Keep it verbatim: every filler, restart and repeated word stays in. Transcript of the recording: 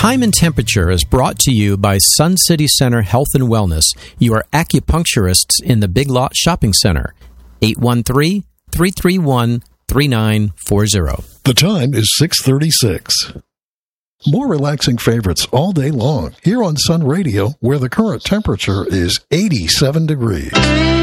Time and Temperature is brought to you by Sun City Center Health and Wellness, your acupuncturists in the Big Lot Shopping Center. eight one three, three three one, three nine four zero. The time is six thirty-six. More relaxing favorites all day long here on Sun Radio, where the current temperature is eighty-seven degrees.